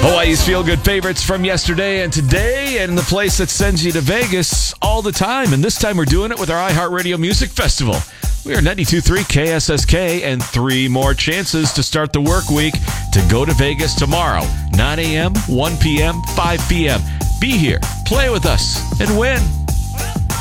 Hawaii's feel-good favorites from yesterday and today, and the place that sends you to Vegas all the time. And this time we're doing it with our iHeartRadio Music Festival. We are 92.3 KSSK, and 3 more chances to start the work week to go to Vegas tomorrow. 9 a.m., 1 p.m., 5 p.m. Be here, play with us, and win.